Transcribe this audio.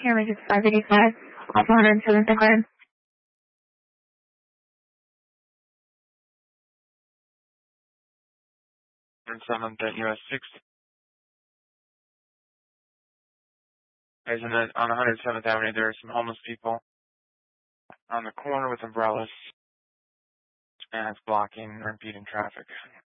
Camry 585 off 107th and Grand. 7th at US 6. Guys, on 107th Avenue, there are some homeless people on the corner with umbrellas, and it's blocking or impeding traffic.